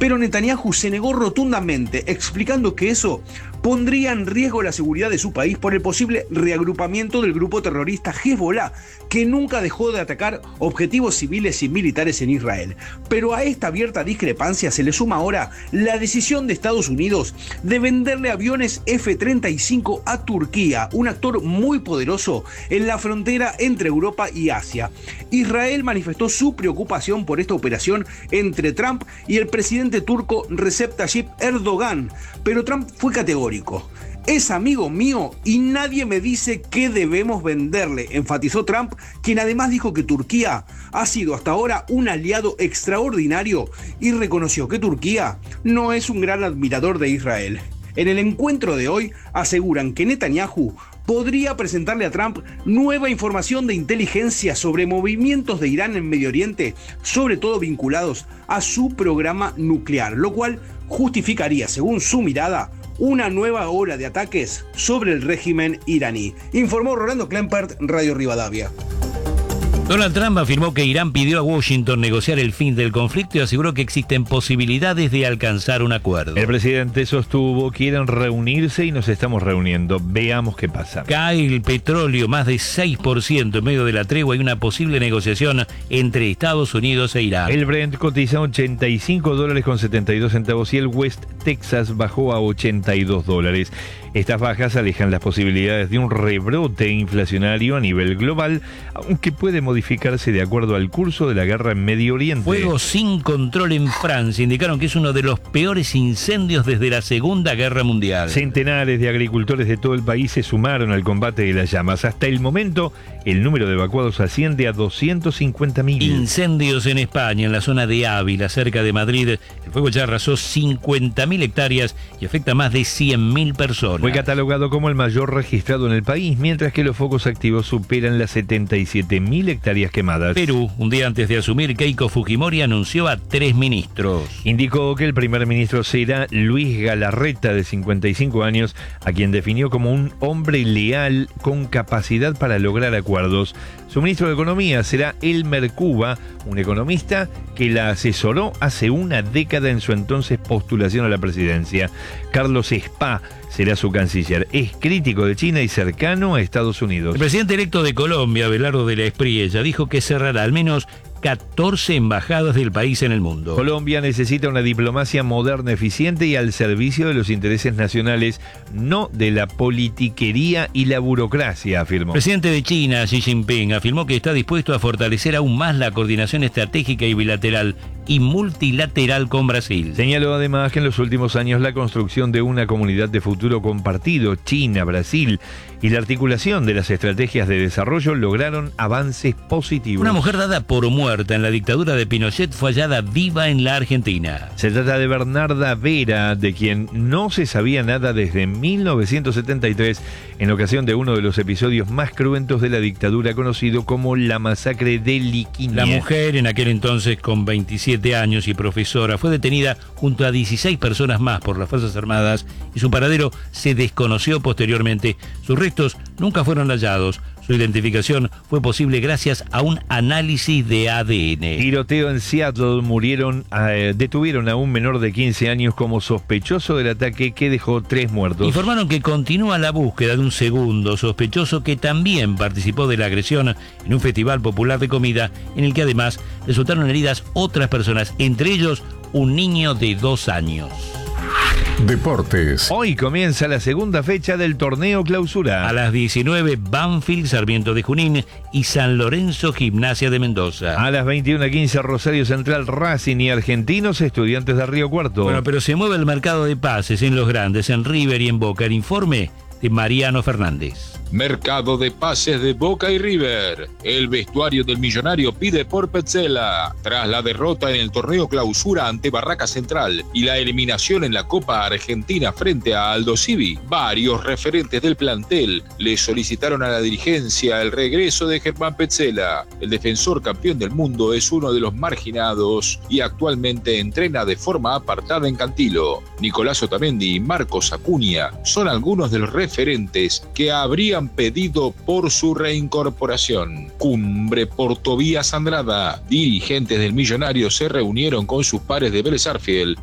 pero Netanyahu se negó rotundamente, explicando que eso pondría en riesgo la seguridad de su país por el posible reagrupamiento del grupo terrorista Hezbollah, que nunca dejó de atacar objetivos civiles y militares en Israel. Pero a esta abierta discrepancia se le suma ahora la decisión de Estados Unidos de venderle aviones F-35 a Turquía, un actor muy poderoso en la frontera entre Europa y Asia. Israel manifestó su preocupación por esta operación entre Trump y el presidente turco Recep Tayyip Erdogan, pero Trump fue categórico. Es amigo mío y nadie me dice qué debemos venderle, enfatizó Trump, quien además dijo que Turquía ha sido hasta ahora un aliado extraordinario y reconoció que Turquía no es un gran admirador de Israel. En el encuentro de hoy aseguran que Netanyahu podría presentarle a Trump nueva información de inteligencia sobre movimientos de Irán en Medio Oriente, sobre todo vinculados a su programa nuclear, lo cual justificaría, según su mirada, una nueva ola de ataques sobre el régimen iraní. Informó Rolando Klempert, Radio Rivadavia. Donald Trump afirmó que Irán pidió a Washington negociar el fin del conflicto y aseguró que existen posibilidades de alcanzar un acuerdo. El presidente sostuvo: quieren reunirse y nos estamos reuniendo. Veamos qué pasa. Cae el petróleo más de 6% en medio de la tregua y una posible negociación entre Estados Unidos e Irán. El Brent cotiza $85.72 y el West Texas bajó a $82. Estas bajas alejan las posibilidades de un rebrote inflacionario a nivel global, aunque puede modificarse de acuerdo al curso de la guerra en Medio Oriente. Fuego sin control en Francia indicaron que es uno de los peores incendios desde la Segunda Guerra Mundial. Centenares de agricultores de todo el país se sumaron al combate de las llamas. Hasta el momento, el número de evacuados asciende a 250.000. Incendios en España, en la zona de Ávila, cerca de Madrid. El fuego ya arrasó 50.000 hectáreas y afecta a más de 100.000 personas. Fue catalogado como el mayor registrado en el país, mientras que los focos activos superan las 77.000 hectáreas quemadas. Perú, un día antes de asumir, Keiko Fujimori anunció a 3 ministros. Indicó que el primer ministro será Luis Galarreta, de 55 años, a quien definió como un hombre leal con capacidad para lograr acuerdos. Su ministro de Economía será Elmer Cuba, un economista que la asesoró hace una década en su entonces postulación a la presidencia. Carlos Spa será su canciller. Es crítico de China y cercano a Estados Unidos. El presidente electo de Colombia, Abelardo de la Espriella, dijo que cerrará al menos 14 embajadas del país en el mundo. Colombia necesita una diplomacia moderna, eficiente y al servicio de los intereses nacionales, no de la politiquería y la burocracia, afirmó. El presidente de China, Xi Jinping, afirmó que está dispuesto a fortalecer aún más la coordinación estratégica y bilateral y multilateral con Brasil. Señaló además que en los últimos años la construcción de una comunidad de futuro compartido, China, Brasil, y la articulación de las estrategias de desarrollo lograron avances positivos. Una mujer dada por muerta en la dictadura de Pinochet fue hallada viva en la Argentina. Se trata de Bernarda Vera, de quien no se sabía nada desde 1973, en ocasión de uno de los episodios más cruentos de la dictadura, conocido como la masacre de Liquiñe. La mujer, en aquel entonces con 27 años y profesora, fue detenida junto a 16 personas más por las Fuerzas Armadas y su paradero se desconoció posteriormente. Sus restos nunca fueron hallados. Su identificación fue posible gracias a un análisis de ADN. Tiroteo en Seattle. Detuvieron a un menor de 15 años como sospechoso del ataque que dejó 3 muertos. Informaron que continúa la búsqueda de un segundo sospechoso que también participó de la agresión en un festival popular de comida en el que además resultaron heridas otras personas, entre ellos un niño de 2 años. Deportes. Hoy comienza la segunda fecha del torneo clausura. A las 19, Banfield, Sarmiento de Junín y San Lorenzo, Gimnasia de Mendoza. A las 21:15, Rosario Central, Racing y Argentinos, Estudiantes de Río Cuarto. Bueno, pero se mueve el mercado de pases en los grandes, en River y en Boca. El informe de Mariano Fernández. Mercado de pases de Boca y River. El vestuario del Millonario pide por Petzela. Tras la derrota en el torneo clausura ante Barraca Central y la eliminación en la Copa Argentina frente a Aldo Civi, varios referentes del plantel le solicitaron a la dirigencia el regreso de Germán Petzela. El defensor campeón del mundo es uno de los marginados y actualmente entrena de forma apartada en Cantilo. Nicolás Otamendi y Marcos Acuña son algunos de los referentes que habrían pedido por su reincorporación. Cumbre por Tobías Andrada. Dirigentes del Millonario se reunieron con sus pares de Vélez Sarsfield